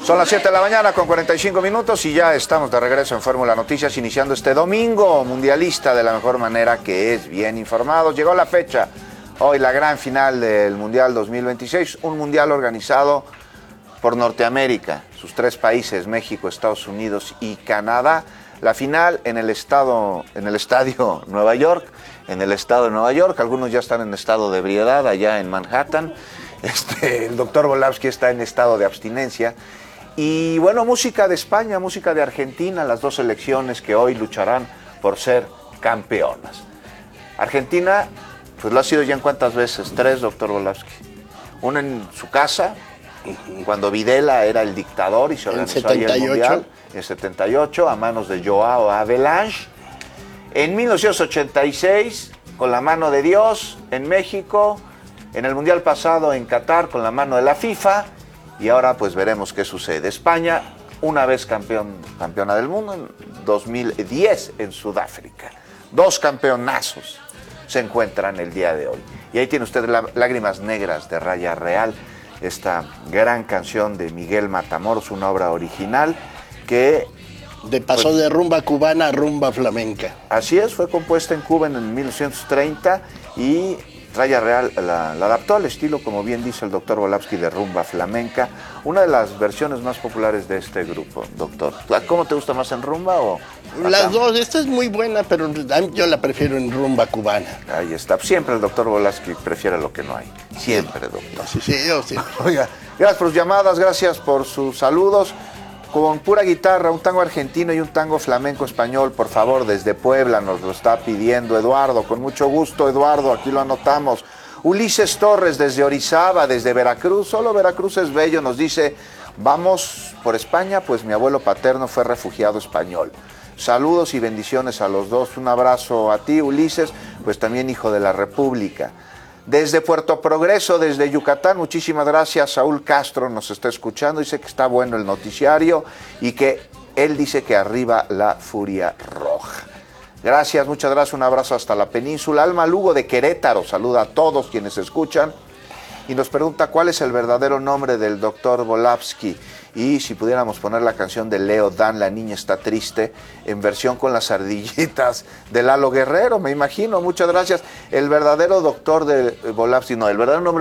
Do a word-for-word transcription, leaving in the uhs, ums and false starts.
Son las siete de la mañana con cuarenta y cinco minutos y ya estamos de regreso en Fórmula Noticias, iniciando este domingo mundialista de la mejor manera, que es bien informados. Llegó la fecha, hoy la gran final del Mundial dos mil veintiséis, un mundial organizado por Norteamérica, sus tres países, México, Estados Unidos y Canadá. La final en el estado, en el estadio Nueva York, en el estado de Nueva York. Algunos ya están en estado de ebriedad allá en Manhattan. Este, el doctor Volapsky está en estado de abstinencia. Y bueno, música de España, música de Argentina, las dos selecciones que hoy lucharán por ser campeonas. Argentina, pues lo ha sido ya en cuántas veces, tres, doctor Volapsky. Una en su casa, cuando Videla era el dictador y se organizó ahí el Mundial, en setenta y ocho, a manos de Joao Havelange. En mil novecientos ochenta y seis, con la mano de Dios, en México. En el Mundial pasado en Qatar, con la mano de la FIFA. Y ahora pues veremos qué sucede. España, una vez campeón, campeona del mundo, en dos mil diez en Sudáfrica. Dos campeonazos se encuentran el día de hoy. Y ahí tiene usted la, Lágrimas Negras de Raya Real, esta gran canción de Miguel Matamoros, una obra original que... De pasó pues, de rumba cubana a rumba flamenca. Así es, fue compuesta en Cuba en mil novecientos treinta y... Raya Real la, la adaptó al estilo, como bien dice el doctor Volapsky, de rumba flamenca, una de las versiones más populares de este grupo, doctor. ¿Cómo te gusta más, en rumba o...? Las dos, esta es muy buena, pero yo la prefiero en rumba cubana. Ahí está, siempre el doctor Volapsky prefiere lo que no hay, siempre, doctor. Sí, sí, yo sí. Oiga, gracias por sus llamadas, gracias por sus saludos. Con pura guitarra, un tango argentino y un tango flamenco español, por favor, desde Puebla nos lo está pidiendo Eduardo. Con mucho gusto, Eduardo, aquí lo anotamos. Ulises Torres desde Orizaba, desde Veracruz, solo Veracruz es bello, nos dice, vamos por España, pues mi abuelo paterno fue refugiado español. Saludos y bendiciones a los dos, un abrazo a ti, Ulises, pues también hijo de la República. Desde Puerto Progreso, desde Yucatán, muchísimas gracias. Saúl Castro nos está escuchando, dice que está bueno el noticiario y que él dice que arriba la furia roja. Gracias, muchas gracias, un abrazo hasta la península. Alma Lugo de Querétaro saluda a todos quienes escuchan y nos pregunta cuál es el verdadero nombre del doctor Volapsky y si pudiéramos poner la canción de Leo Dan, La niña está triste, en versión con las ardillitas de Lalo Guerrero, me imagino. Muchas gracias. El verdadero doctor de Volapsky, no, el verdadero nombre